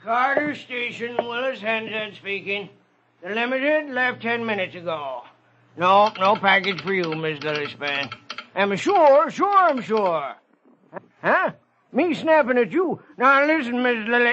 Carter Station, Willis Hensett speaking. The Limited left 10 minutes ago. No package for you, Miss Lillispan. I'm sure I'm sure. Huh? Me snapping at you? Now listen, Miss Lily.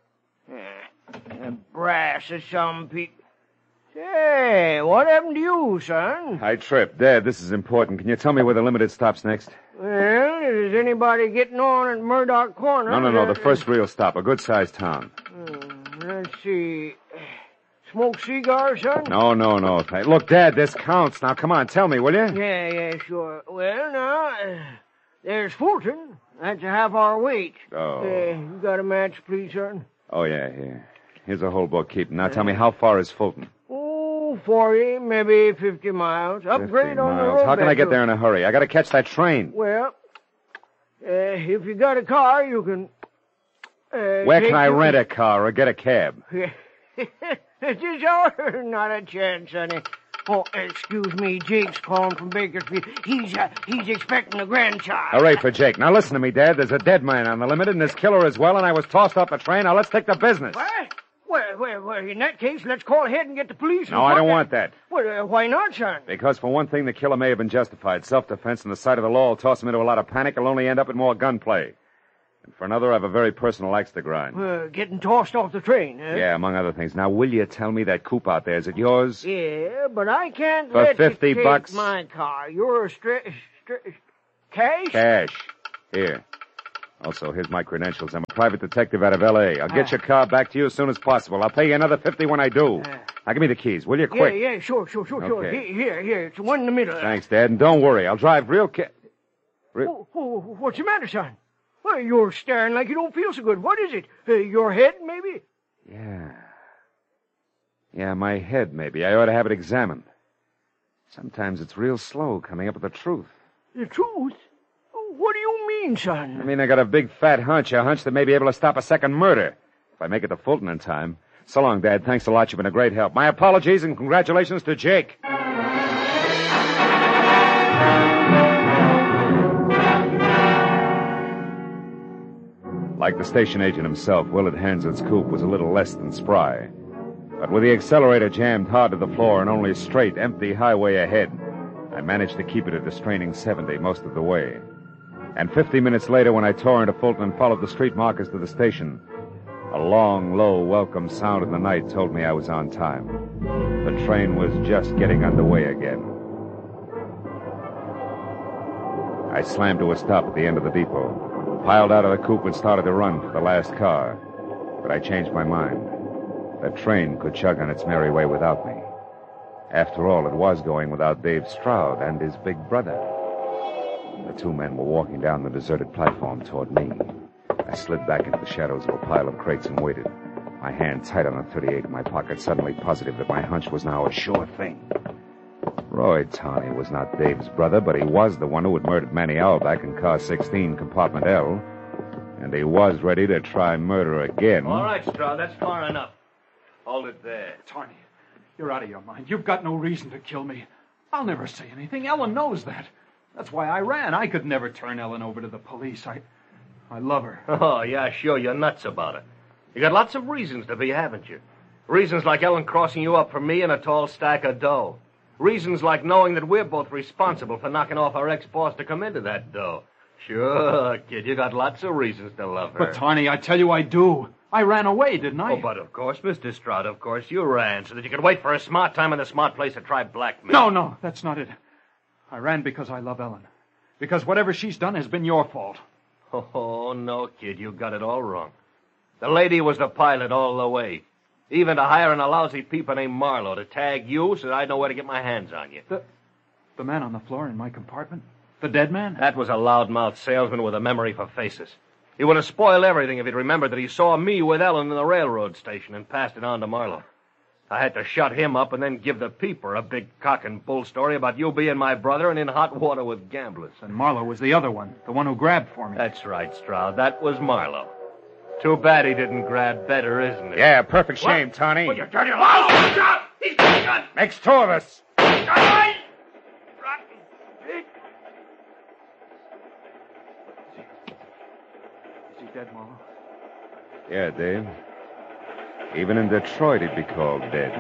Brass of some people. Say, what happened to you, son? I tripped. Dad, this is important. Can you tell me where the Limited stops next? Well, is anybody getting on at Murdoch Corner? No. The first real stop. A good-sized town. Let's see. Smoke cigars, son? No. Look, Dad, this counts. Now, come on, tell me, will you? Yeah, sure. Well, now, there's Fulton. That's a half-hour wait. Oh. You got a match, please, son? Oh, yeah, here. Here's a whole bookkeeping. Now, tell me, how far is Fulton? 40, maybe 50 miles. Upgrade on the road. How can I get there in a hurry? I got to catch that train. Well, if you got a car, you can... Where can I rent a car or get a cab? It is all not a chance, sonny. Oh, excuse me, Jake's calling from Bakersfield. He's expecting a grandchild. Hooray for Jake. Now listen to me, Dad. There's a dead man on the Limited and this killer as well, and I was tossed off the train. Now let's take the business. What? Well, in that case, let's call ahead and get the police. No, I don't want that. Well, why not, son? Because for one thing, the killer may have been justified. Self-defense and the sight of the law will toss him into a lot of panic. He'll only end up in more gunplay. And for another, I have a very personal axe to grind. Getting tossed off the train, huh? Yeah, among other things. Now, will you tell me that coupe out there, is it yours? Yeah, but I can't for let $50 you take bucks? my car. You're a cash? Cash. Here. Also, here's my credentials. I'm a private detective out of L.A. I'll get your car back to you as soon as possible. I'll pay you another $50 when I do. Now, give me the keys, will you? Quick. Yeah, sure. Okay. Here. It's the one in the middle. Thanks, Dad. And don't worry. I'll drive real What's the matter, son? Well, you're staring like you don't feel so good. What is it? Your head, maybe? Yeah, my head, maybe. I ought to have it examined. Sometimes it's real slow coming up with the truth. The truth? What do you mean, son? I mean, I got a big fat hunch, a hunch that may be able to stop a second murder. If I make it to Fulton in time. So long, Dad. Thanks a lot. You've been a great help. My apologies and congratulations to Jake. Like the station agent himself, Willard Hansen's coupe was a little less than spry. But with the accelerator jammed hard to the floor and only straight, empty highway ahead, I managed to keep it at a straining 70 most of the way. And 50 minutes later, when I tore into Fulton and followed the street markers to the station, a long, low, welcome sound in the night told me I was on time. The train was just getting underway again. I slammed to a stop at the end of the depot, piled out of the coupe and started to run for the last car. But I changed my mind. The train could chug on its merry way without me. After all, it was going without Dave Stroud and his big brother. The two men were walking down the deserted platform toward me. I slid back into the shadows of a pile of crates and waited, my hand tight on the .38 in my pocket, suddenly positive that my hunch was now a sure thing. Roy Tawney was not Dave's brother, but he was the one who had murdered Manny Auerbach in car 16, compartment L, and he was ready to try murder again. All right, Stroud, that's far enough. Hold it there. Tawney, you're out of your mind. You've got no reason to kill me. I'll never say anything. Ellen knows that. That's why I ran. I could never turn Ellen over to the police. I love her. Oh, yeah, sure, you're nuts about it. You got lots of reasons to be, haven't you? Reasons like Ellen crossing you up for me and a tall stack of dough. Reasons like knowing that we're both responsible for knocking off our ex-boss to come into that dough. Sure, kid, you got lots of reasons to love her. But, Tawney, I tell you I do. I ran away, didn't I? Oh, but of course, Mr. Stroud, of course, you ran so that you could wait for a smart time and a smart place to try blackmail. No, that's not it. I ran because I love Ellen. Because whatever she's done has been your fault. Oh, no, kid, you got it all wrong. The lady was the pilot all the way. Even to hiring a lousy peeper named Marlowe to tag you so that I'd know where to get my hands on you. The man on the floor in my compartment? The dead man? That was a loudmouth salesman with a memory for faces. He would have spoiled everything if he'd remembered that he saw me with Ellen in the railroad station and passed it on to Marlowe. I had to shut him up and then give the peeper a big cock and bull story about you being my brother and in hot water with gamblers. And Marlowe was the other one, the one who grabbed for me. That's right, Stroud. That was Marlowe. Too bad he didn't grab better, isn't it? Yeah, perfect shame, Tawney. Well, you dirty louse! He's got a gun! Makes two of us. Rotten pig! Is he dead, Marlowe? Yeah, Dave. Even in Detroit, he'd be called dead.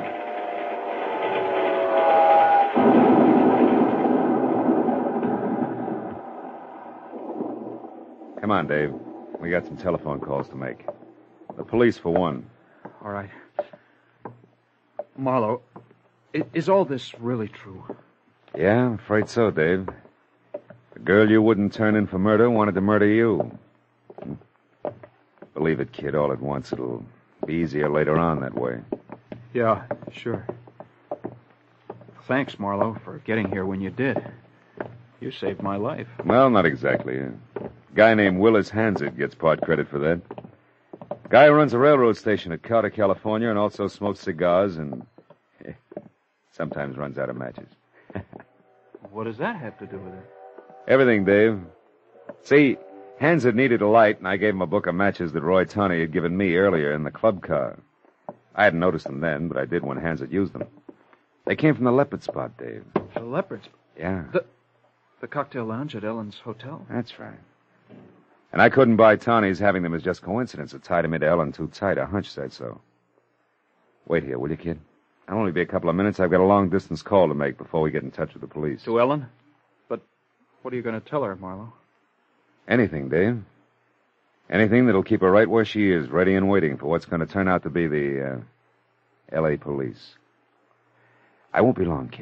Come on, Dave. We got some telephone calls to make. The police, for one. All right. Marlowe, is all this really true? Yeah, I'm afraid so, Dave. The girl you wouldn't turn in for murder wanted to murder you. Believe it, kid, all at once. It'll be easier later on that way. Yeah, sure. Thanks, Marlowe, for getting here when you did. You saved my life. Well, not exactly. A guy named Willis Hansard gets part credit for that. Guy who runs a railroad station at Carter, California, and also smokes cigars and sometimes runs out of matches. What does that have to do with it? Everything, Dave. See, Hansard needed a light, and I gave him a book of matches that Roy Tawney had given me earlier in the club car. I hadn't noticed them then, but I did when Hansard used them. They came from the Leopard Spot, Dave. The Leopards? Yeah. The cocktail lounge at Ellen's hotel? That's right. And I couldn't buy Tawney's having them as just coincidence. It tied him into Ellen too tight. A hunch said so. Wait here, will you, kid? I'll only be a couple of minutes. I've got a long-distance call to make before we get in touch with the police. To Ellen? But what are you going to tell her, Marlowe? Anything, Dave. Anything that'll keep her right where she is, ready and waiting for what's going to turn out to be the L.A. police. I won't be long, kid.